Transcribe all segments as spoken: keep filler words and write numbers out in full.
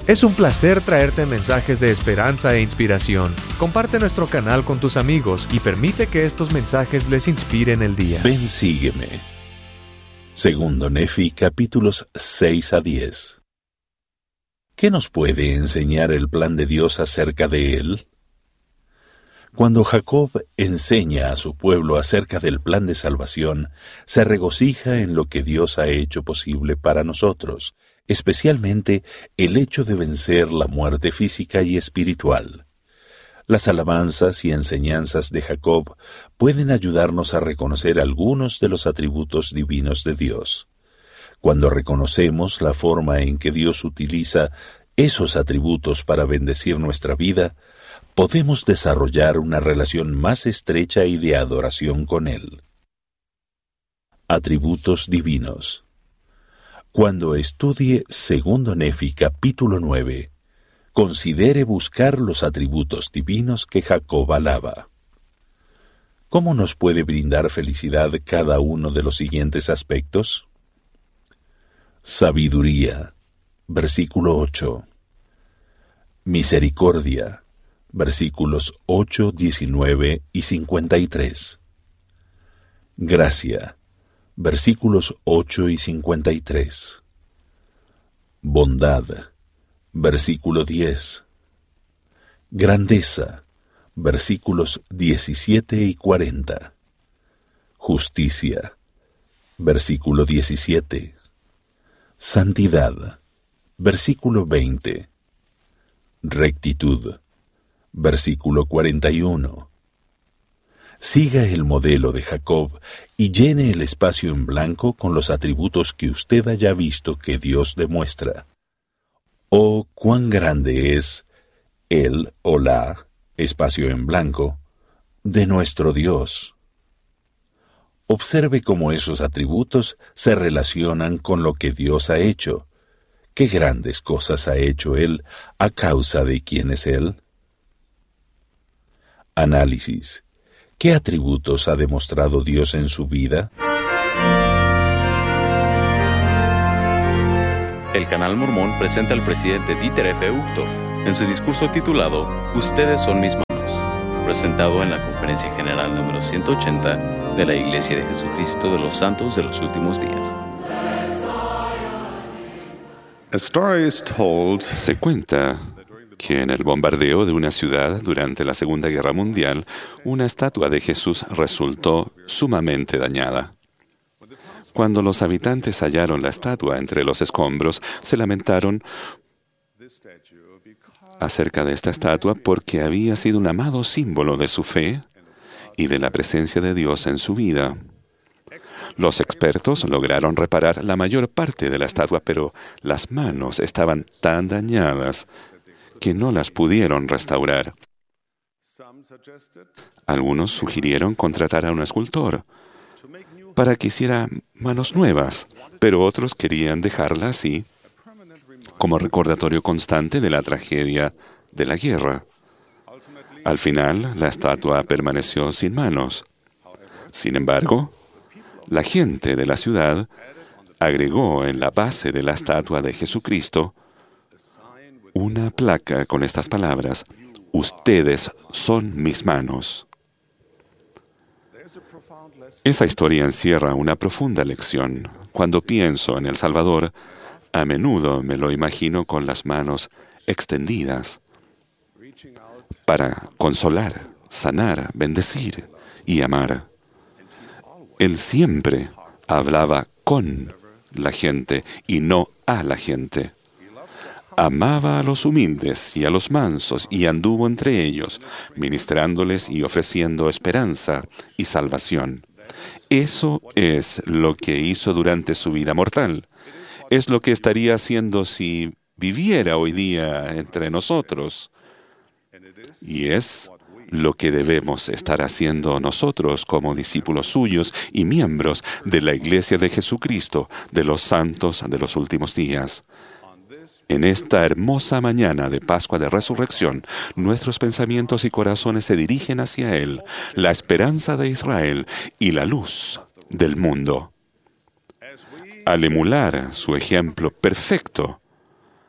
Es un placer traerte mensajes de esperanza e inspiración. Comparte nuestro canal con tus amigos y permite que estos mensajes les inspiren el día. Ven, sígueme. Segundo Nefi, capítulos seis a diez. ¿Qué nos puede enseñar el plan de Dios acerca de él? Cuando Jacob enseña a su pueblo acerca del plan de salvación, se regocija en lo que Dios ha hecho posible para nosotros, especialmente el hecho de vencer la muerte física y espiritual. Las alabanzas y enseñanzas de Jacob pueden ayudarnos a reconocer algunos de los atributos divinos de Dios. Cuando reconocemos la forma en que Dios utiliza esos atributos para bendecir nuestra vida, podemos desarrollar una relación más estrecha y de adoración con Él. Atributos divinos. Cuando estudie Segundo Nefi capítulo nueve, considere buscar los atributos divinos que Jacob alaba. ¿Cómo nos puede brindar felicidad cada uno de los siguientes aspectos? Sabiduría, versículo ocho. Misericordia, versículos ocho, diecinueve y cincuenta y tres. Gracia, versículos ocho y cincuenta y tres. Bondad, versículo diez. Grandeza, versículos diecisiete y cuarenta. Justicia, versículo diecisiete. Santidad, versículo veinte. Rectitud, versículo cuarenta y uno. Siga el modelo de Jacob y llene el espacio en blanco con los atributos que usted haya visto que Dios demuestra. Oh, cuán grande es el o la, espacio en blanco, de nuestro Dios. Observe cómo esos atributos se relacionan con lo que Dios ha hecho. ¿Qué grandes cosas ha hecho Él a causa de quién es Él? Análisis. ¿Qué atributos ha demostrado Dios en su vida? El Canal Mormón presenta al presidente Dieter F. Uchtdorf en su discurso titulado Ustedes son mis manos, presentado en la Conferencia General número ciento ochenta de la Iglesia de Jesucristo de los Santos de los Últimos Días. Se cuenta que en el bombardeo de una ciudad durante la Segunda Guerra Mundial, una estatua de Jesús resultó sumamente dañada. Cuando los habitantes hallaron la estatua entre los escombros, se lamentaron acerca de esta estatua porque había sido un amado símbolo de su fe y de la presencia de Dios en su vida. Los expertos lograron reparar la mayor parte de la estatua, pero las manos estaban tan dañadas que no las pudieron restaurar. Algunos sugirieron contratar a un escultor para que hiciera manos nuevas, pero otros querían dejarla así, como recordatorio constante de la tragedia de la guerra. Al final, la estatua permaneció sin manos. Sin embargo, la gente de la ciudad agregó en la base de la estatua de Jesucristo una placa con estas palabras: Ustedes son mis manos. Esa historia encierra una profunda lección. Cuando pienso en El Salvador, a menudo me lo imagino con las manos extendidas para consolar, sanar, bendecir y amar. Él siempre hablaba con la gente y no a la gente. Amaba a los humildes y a los mansos y anduvo entre ellos, ministrándoles y ofreciendo esperanza y salvación. Eso es lo que hizo durante su vida mortal. Es lo que estaría haciendo si viviera hoy día entre nosotros. Y es lo que debemos estar haciendo nosotros como discípulos suyos y miembros de la Iglesia de Jesucristo, de los santos de los últimos días. En esta hermosa mañana de Pascua de Resurrección, nuestros pensamientos y corazones se dirigen hacia Él, la esperanza de Israel y la luz del mundo. Al emular su ejemplo perfecto,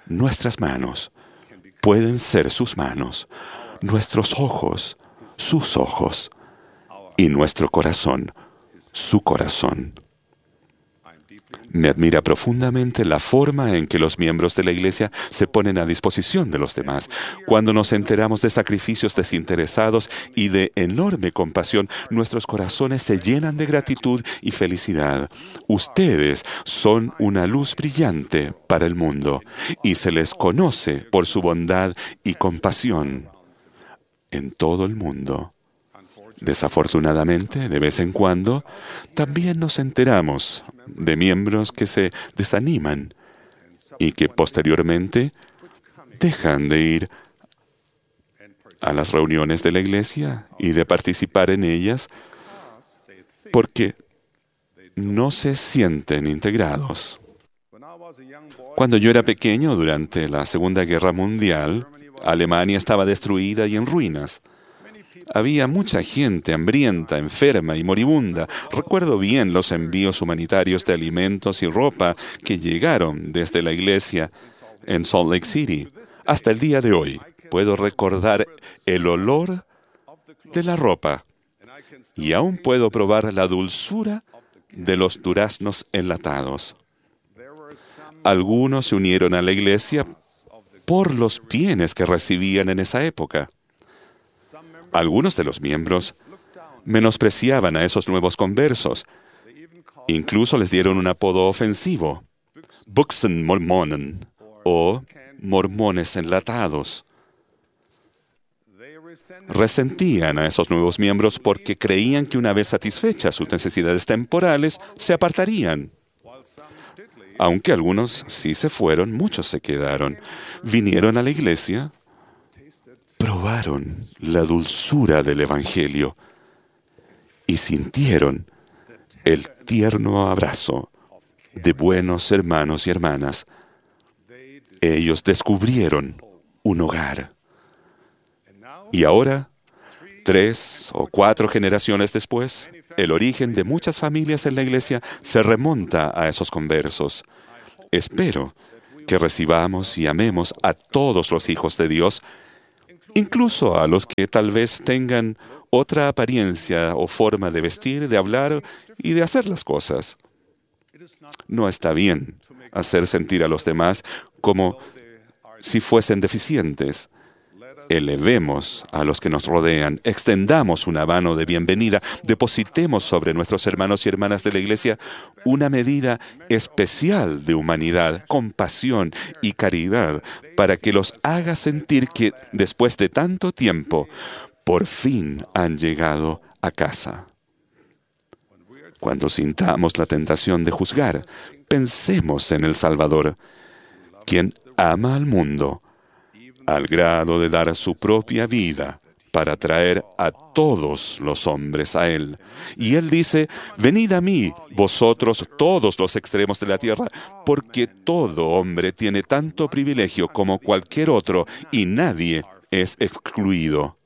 Nuestras manos pueden ser sus manos, nuestros ojos, sus ojos, y nuestro corazón, su corazón. Me admira profundamente la forma en que los miembros de la Iglesia se ponen a disposición de los demás. Cuando nos enteramos de sacrificios desinteresados y de enorme compasión, nuestros corazones se llenan de gratitud y felicidad. Ustedes son una luz brillante para el mundo y se les conoce por su bondad y compasión en todo el mundo. Desafortunadamente, de vez en cuando, también nos enteramos de miembros que se desaniman y que posteriormente dejan de ir a las reuniones de la iglesia y de participar en ellas porque no se sienten integrados. Cuando yo era pequeño, durante la Segunda Guerra Mundial, Alemania estaba destruida y en ruinas. Había mucha gente hambrienta, enferma y moribunda. Recuerdo bien los envíos humanitarios de alimentos y ropa que llegaron desde la iglesia en Salt Lake City. Hasta el día de hoy puedo recordar el olor de la ropa y aún puedo probar la dulzura de los duraznos enlatados. Algunos se unieron a la iglesia por los bienes que recibían en esa época. Algunos de los miembros menospreciaban a esos nuevos conversos. Incluso les dieron un apodo ofensivo, Buchsenmormonen, o mormones enlatados. Resentían a esos nuevos miembros porque creían que una vez satisfechas sus necesidades temporales, se apartarían. Aunque algunos sí se fueron, muchos se quedaron. Vinieron a la iglesia, probaron la dulzura del Evangelio y sintieron el tierno abrazo de buenos hermanos y hermanas. Ellos descubrieron un hogar. Y ahora, tres o cuatro generaciones después, el origen de muchas familias en la iglesia se remonta a esos conversos. Espero que recibamos y amemos a todos los hijos de Dios, incluso a los que tal vez tengan otra apariencia o forma de vestir, de hablar y de hacer las cosas. No está bien hacer sentir a los demás como si fuesen deficientes. Elevemos a los que nos rodean, extendamos una mano de bienvenida, depositemos sobre nuestros hermanos y hermanas de la iglesia una medida especial de humanidad, compasión y caridad para que los haga sentir que después de tanto tiempo, por fin han llegado a casa. Cuando sintamos la tentación de juzgar, pensemos en el Salvador, quien ama al mundo al grado de dar su propia vida para traer a todos los hombres a Él. Y Él dice, venid a mí, vosotros todos los extremos de la tierra, porque todo hombre tiene tanto privilegio como cualquier otro, y nadie es excluido.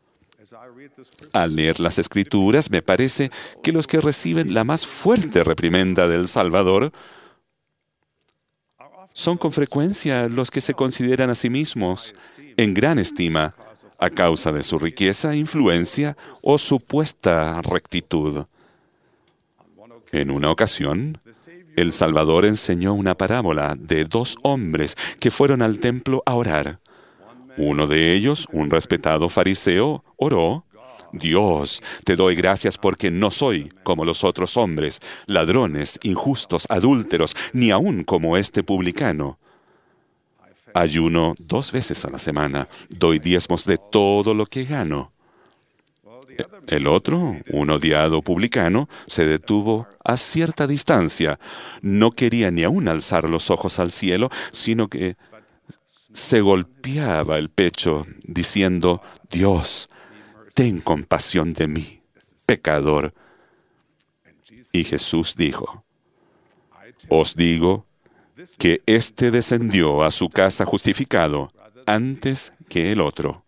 Al leer las Escrituras, me parece que los que reciben la más fuerte reprimenda del Salvador son con frecuencia los que se consideran a sí mismos en gran estima a causa de su riqueza, influencia o supuesta rectitud. En una ocasión, el Salvador enseñó una parábola de dos hombres que fueron al templo a orar. Uno de ellos, un respetado fariseo, oró: Dios, te doy gracias porque no soy como los otros hombres, ladrones, injustos, adúlteros, ni aun como este publicano. Ayuno dos veces a la semana, doy diezmos de todo lo que gano. El otro, un odiado publicano, se detuvo a cierta distancia. No quería ni aun alzar los ojos al cielo, sino que se golpeaba el pecho diciendo: Dios, ten compasión de mí, pecador. Y Jesús dijo: Os digo que éste descendió a su casa justificado antes que el otro.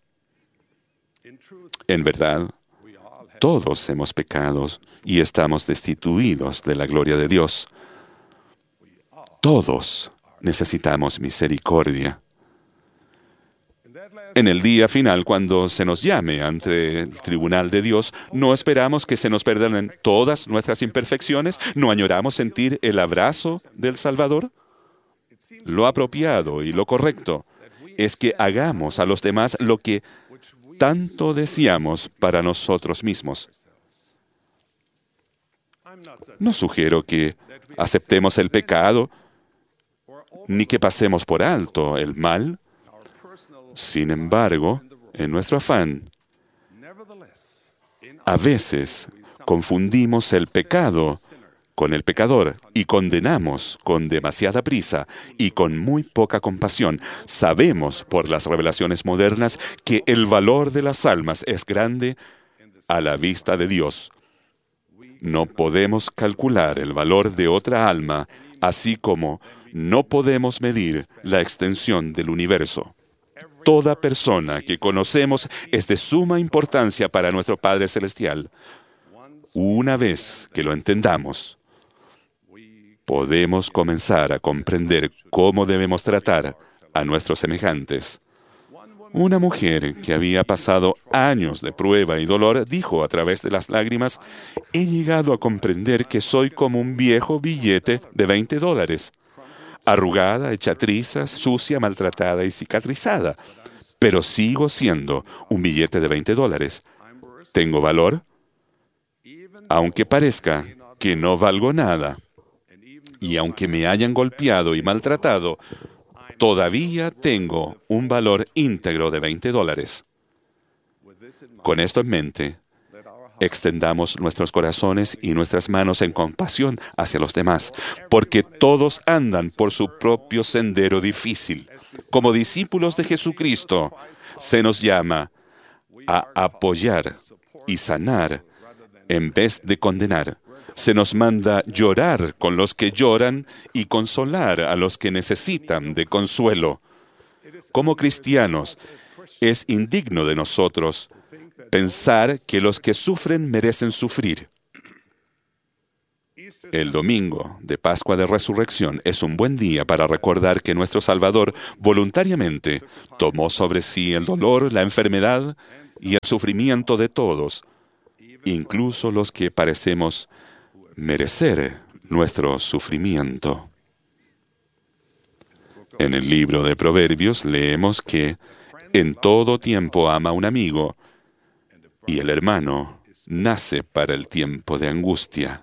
En verdad, todos hemos pecado y estamos destituidos de la gloria de Dios. Todos necesitamos misericordia. En el día final, cuando se nos llame ante el tribunal de Dios, no esperamos que se nos perdonen todas nuestras imperfecciones, no añoramos sentir el abrazo del Salvador. Lo apropiado y lo correcto es que hagamos a los demás lo que tanto deseamos para nosotros mismos. No sugiero que aceptemos el pecado, ni que pasemos por alto el mal. Sin embargo, en nuestro afán, a veces confundimos el pecado con el pecador y condenamos con demasiada prisa y con muy poca compasión. Sabemos por las revelaciones modernas que el valor de las almas es grande a la vista de Dios. No podemos calcular el valor de otra alma, así como no podemos medir la extensión del universo. Toda persona que conocemos es de suma importancia para nuestro Padre Celestial. Una vez que lo entendamos, podemos comenzar a comprender cómo debemos tratar a nuestros semejantes. Una mujer que había pasado años de prueba y dolor dijo a través de las lágrimas: «He llegado a comprender que soy como un viejo billete de veinte dólares, arrugada, hecha trizas, sucia, maltratada y cicatrizada. Pero sigo siendo un billete de veinte dólares. ¿Tengo valor? Aunque parezca que no valgo nada, y aunque me hayan golpeado y maltratado, todavía tengo un valor íntegro de veinte dólares. Con esto en mente, extendamos nuestros corazones y nuestras manos en compasión hacia los demás, porque todos andan por su propio sendero difícil. Como discípulos de Jesucristo, se nos llama a apoyar y sanar en vez de condenar. Se nos manda llorar con los que lloran y consolar a los que necesitan de consuelo. Como cristianos, es indigno de nosotros pensar que los que sufren merecen sufrir. El domingo de Pascua de Resurrección es un buen día para recordar que nuestro Salvador voluntariamente tomó sobre sí el dolor, la enfermedad y el sufrimiento de todos, incluso los que parecemos merecer nuestro sufrimiento. En el libro de Proverbios leemos que en todo tiempo ama un amigo y el hermano nace para el tiempo de angustia.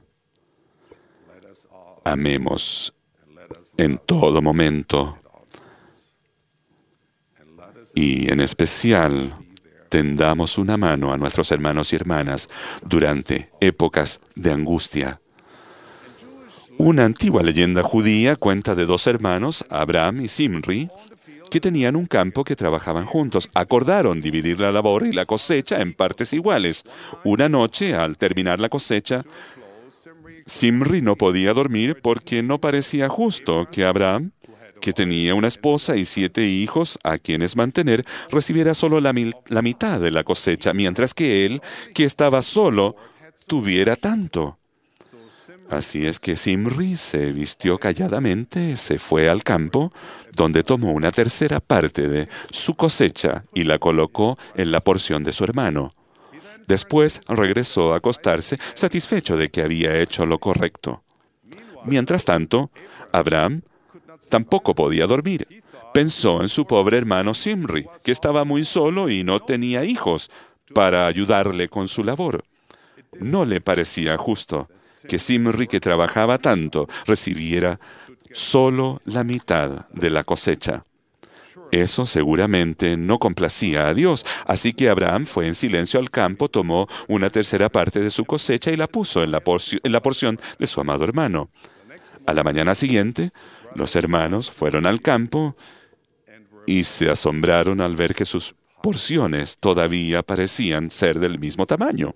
Amemos en todo momento y en especial tendamos una mano a nuestros hermanos y hermanas durante épocas de angustia. Una antigua leyenda judía cuenta de dos hermanos, Abraham y Zimri, que tenían un campo que trabajaban juntos. Acordaron dividir la labor y la cosecha en partes iguales. Una noche, al terminar la cosecha, Zimri no podía dormir porque no parecía justo que Abraham, que tenía una esposa y siete hijos a quienes mantener, recibiera solo la, mil, la mitad de la cosecha, mientras que él, que estaba solo, tuviera tanto. Así es que Zimri se vistió calladamente, se fue al campo, donde tomó una tercera parte de su cosecha y la colocó en la porción de su hermano. Después regresó a acostarse, satisfecho de que había hecho lo correcto. Mientras tanto, Abraham tampoco podía dormir. Pensó en su pobre hermano Zimri, que estaba muy solo y no tenía hijos para ayudarle con su labor. No le parecía justo que Zimri, que trabajaba tanto, recibiera solo la mitad de la cosecha. Eso seguramente no complacía a Dios, así que Abraham fue en silencio al campo, tomó una tercera parte de su cosecha y la puso en la, porci- en la porción de su amado hermano. A la mañana siguiente, los hermanos fueron al campo y se asombraron al ver que sus porciones todavía parecían ser del mismo tamaño.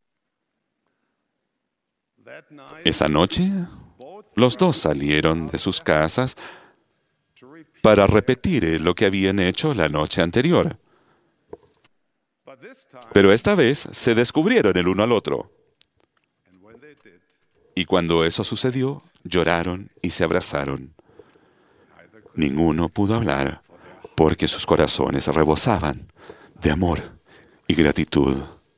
Esa noche, los dos salieron de sus casas para repetir lo que habían hecho la noche anterior. Pero esta vez se descubrieron el uno al otro. Y cuando eso sucedió, lloraron y se abrazaron. Ninguno pudo hablar porque sus corazones rebosaban de amor y gratitud.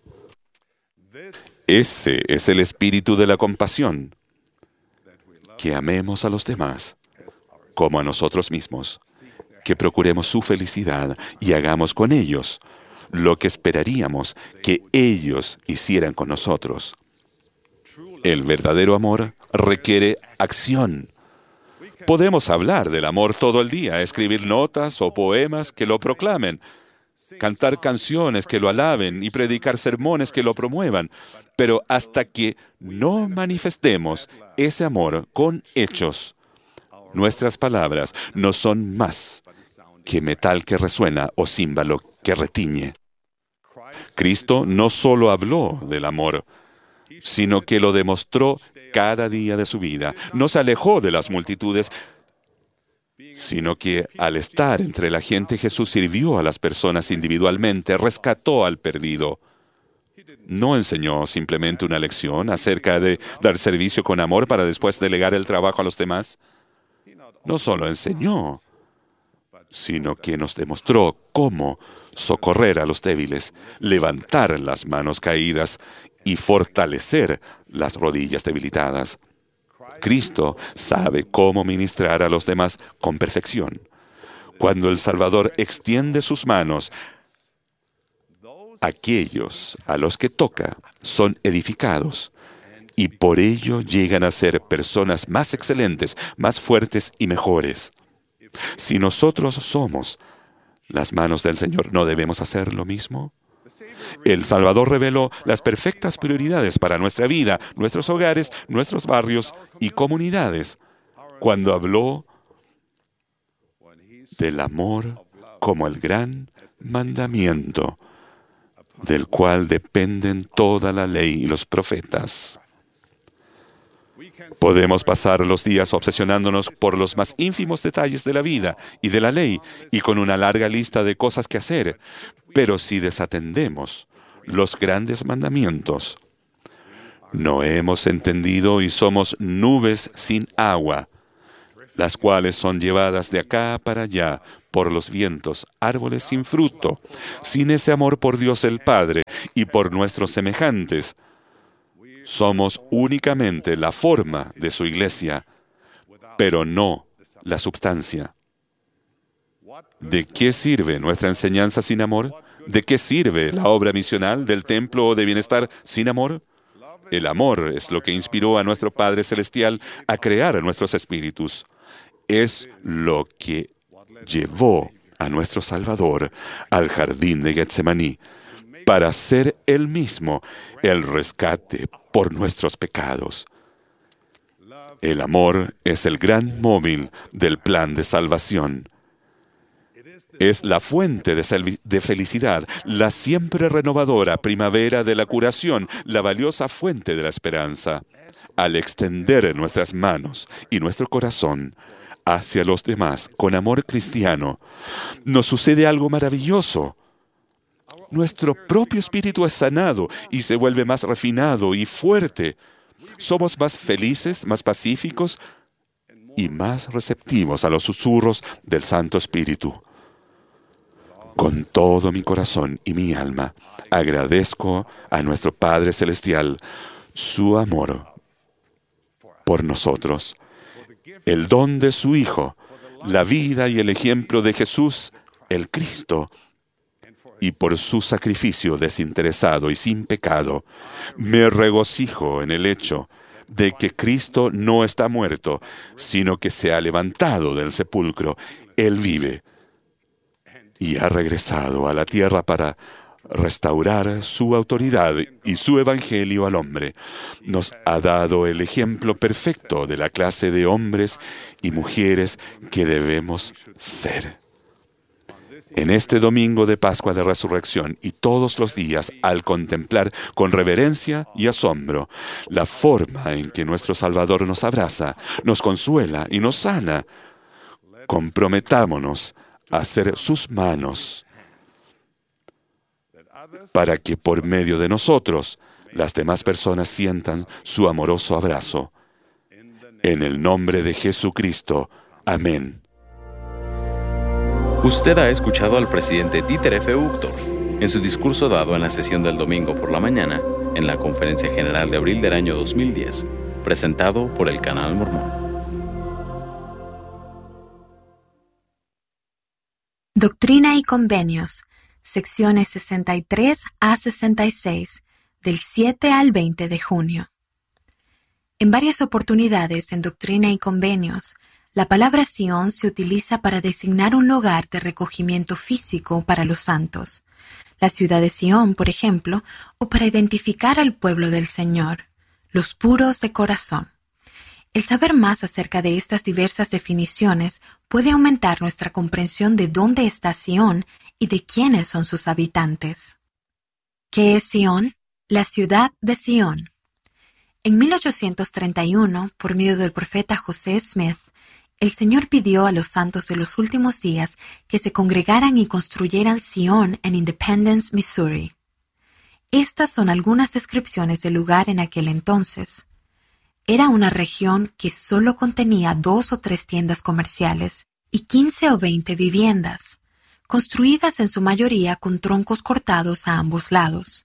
Ese es el espíritu de la compasión, que amemos a los demás como a nosotros mismos, que procuremos su felicidad y hagamos con ellos lo que esperaríamos que ellos hicieran con nosotros. El verdadero amor requiere acción. Podemos hablar del amor todo el día, escribir notas o poemas que lo proclamen, cantar canciones que lo alaben y predicar sermones que lo promuevan, pero hasta que no manifestemos ese amor con hechos, nuestras palabras no son más que metal que resuena o címbalo que retiñe. Cristo no solo habló del amor, sino que lo demostró cada día de su vida. No se alejó de las multitudes, sino que al estar entre la gente, Jesús sirvió a las personas individualmente, rescató al perdido. No enseñó simplemente una lección acerca de dar servicio con amor para después delegar el trabajo a los demás. No solo enseñó, sino que nos demostró cómo socorrer a los débiles, levantar las manos caídas y fortalecer las rodillas debilitadas. Cristo sabe cómo ministrar a los demás con perfección. Cuando el Salvador extiende sus manos, aquellos a los que toca son edificados y por ello llegan a ser personas más excelentes, más fuertes y mejores. Si nosotros somos las manos del Señor, ¿no debemos hacer lo mismo? El Salvador reveló las perfectas prioridades para nuestra vida, nuestros hogares, nuestros barrios y comunidades, cuando habló del amor como el gran mandamiento, del cual dependen toda la ley y los profetas. Podemos pasar los días obsesionándonos por los más ínfimos detalles de la vida y de la ley, y con una larga lista de cosas que hacer, pero si desatendemos los grandes mandamientos, no hemos entendido y somos nubes sin agua, las cuales son llevadas de acá para allá por los vientos, árboles sin fruto, sin ese amor por Dios el Padre y por nuestros semejantes. Somos únicamente la forma de su iglesia, pero no la substancia. ¿De qué sirve nuestra enseñanza sin amor? ¿De qué sirve la obra misional del templo de bienestar sin amor? El amor es lo que inspiró a nuestro Padre Celestial a crear a nuestros espíritus. Es lo que llevó a nuestro Salvador al jardín de Getsemaní para ser Él mismo el rescate por nuestros pecados. El amor es el gran móvil del plan de salvación. Es la fuente de, de felicidad, la siempre renovadora primavera de la curación, la valiosa fuente de la esperanza. Al extender nuestras manos y nuestro corazón hacia los demás con amor cristiano, nos sucede algo maravilloso. Nuestro propio espíritu es sanado y se vuelve más refinado y fuerte. Somos más felices, más pacíficos y más receptivos a los susurros del Santo Espíritu. Con todo mi corazón y mi alma, agradezco a nuestro Padre Celestial su amor por nosotros, el don de su Hijo, la vida y el ejemplo de Jesús, el Cristo, y por su sacrificio desinteresado y sin pecado. Me regocijo en el hecho de que Cristo no está muerto, sino que se ha levantado del sepulcro. Él vive y ha regresado a la tierra para restaurar su autoridad y su evangelio al hombre. Nos ha dado el ejemplo perfecto de la clase de hombres y mujeres que debemos ser. En este domingo de Pascua de Resurrección y todos los días, al contemplar con reverencia y asombro la forma en que nuestro Salvador nos abraza, nos consuela y nos sana, comprometámonos a ser sus manos para que por medio de nosotros las demás personas sientan su amoroso abrazo. En el nombre de Jesucristo. Amén. Usted ha escuchado al presidente Dieter F. Uchtdorf en su discurso dado en la sesión del domingo por la mañana en la Conferencia General de abril del año dos mil diez, presentado por el Canal Mormón. Doctrina y Convenios, secciones sesenta y tres a sesenta y seis, del siete al veinte de junio. En varias oportunidades en Doctrina y Convenios, la palabra Sion se utiliza para designar un lugar de recogimiento físico para los santos, la ciudad de Sion, por ejemplo, o para identificar al pueblo del Señor, los puros de corazón. El saber más acerca de estas diversas definiciones puede aumentar nuestra comprensión de dónde está Sion y de quiénes son sus habitantes. ¿Qué es Sion? La ciudad de Sion. En mil ochocientos treinta y uno, por medio del profeta José Smith, el Señor pidió a los santos de los últimos días que se congregaran y construyeran Sion en Independence, Missouri. Estas son algunas descripciones del lugar en aquel entonces. Era una región que solo contenía dos o tres tiendas comerciales y quince o veinte viviendas, construidas en su mayoría con troncos cortados a ambos lados.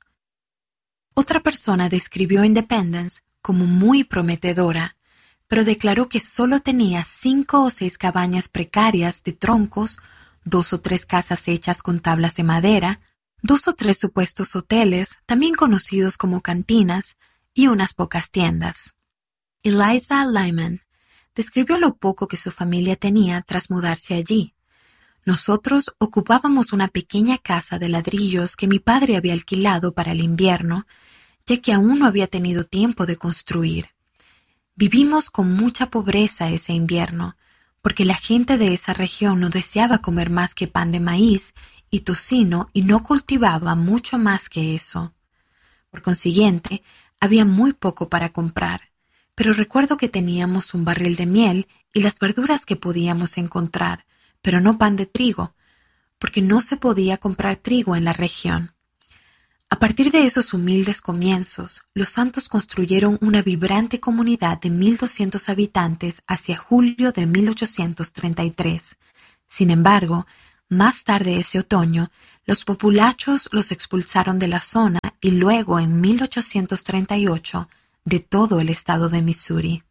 Otra persona describió Independence como muy prometedora, pero declaró que solo tenía cinco o seis cabañas precarias de troncos, dos o tres casas hechas con tablas de madera, dos o tres supuestos hoteles, también conocidos como cantinas, y unas pocas tiendas. Eliza Lyman describió lo poco que su familia tenía tras mudarse allí. Nosotros ocupábamos una pequeña casa de ladrillos que mi padre había alquilado para el invierno, ya que aún no había tenido tiempo de construir. Vivimos con mucha pobreza ese invierno, porque la gente de esa región no deseaba comer más que pan de maíz y tocino y no cultivaba mucho más que eso. Por consiguiente, había muy poco para comprar, pero recuerdo que teníamos un barril de miel y las verduras que podíamos encontrar, pero no pan de trigo, porque no se podía comprar trigo en la región. A partir de esos humildes comienzos, los santos construyeron una vibrante comunidad de mil doscientos habitantes hacia julio de mil ochocientos treinta y tres. Sin embargo, más tarde ese otoño, los populachos los expulsaron de la zona y luego, en mil ochocientos treinta y ocho, de todo el estado de Missouri.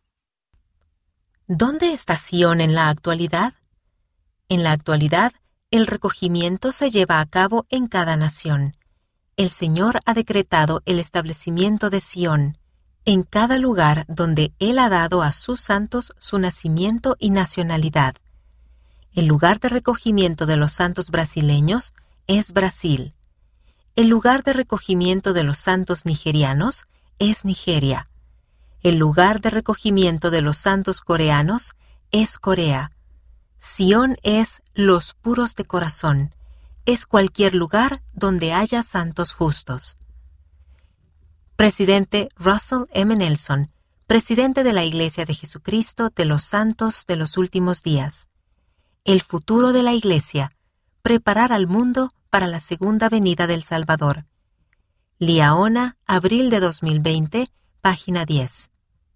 ¿Dónde está Sion en la actualidad? En la actualidad, el recogimiento se lleva a cabo en cada nación. El Señor ha decretado el establecimiento de Sion en cada lugar donde Él ha dado a sus santos su nacimiento y nacionalidad. El lugar de recogimiento de los santos brasileños es Brasil. El lugar de recogimiento de los santos nigerianos es Nigeria. El lugar de recogimiento de los santos coreanos es Corea. Sion es los puros de corazón. Es cualquier lugar donde haya santos justos. Presidente Russell M. Nelson, presidente de la Iglesia de Jesucristo de los Santos de los Últimos Días. El futuro de la Iglesia, preparar al mundo para la segunda venida del Salvador. Liaona, abril de dos mil veinte, página diez.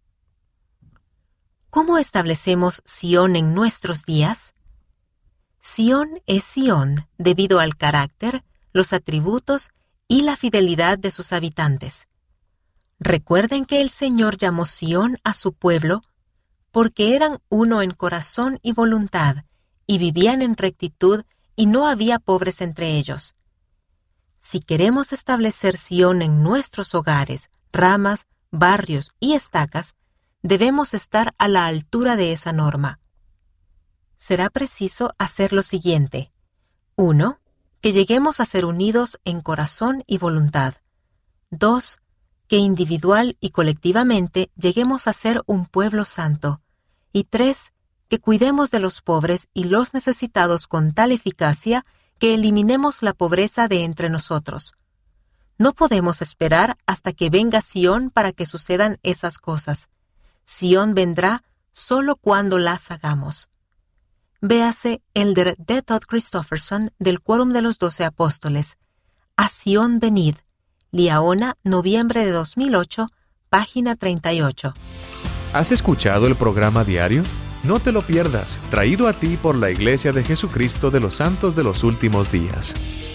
¿Cómo establecemos Sion en nuestros días? Sion es Sion debido al carácter, los atributos y la fidelidad de sus habitantes. Recuerden que el Señor llamó Sion a su pueblo porque eran uno en corazón y voluntad y vivían en rectitud y no había pobres entre ellos. Si queremos establecer Sion en nuestros hogares, ramas, barrios y estacas, debemos estar a la altura de esa norma. Será preciso hacer lo siguiente. uno. Que lleguemos a ser unidos en corazón y voluntad. dos. Que individual y colectivamente lleguemos a ser un pueblo santo. Y tres. Que cuidemos de los pobres y los necesitados con tal eficacia que eliminemos la pobreza de entre nosotros. No podemos esperar hasta que venga Sion para que sucedan esas cosas. Sion vendrá solo cuando las hagamos. Véase Elder D. Todd Christofferson del Quórum de los Doce Apóstoles. A Sion venid. Liaona, noviembre de dos mil ocho, página treinta y ocho. ¿Has escuchado el programa diario? No te lo pierdas, traído a ti por la Iglesia de Jesucristo de los Santos de los Últimos Días.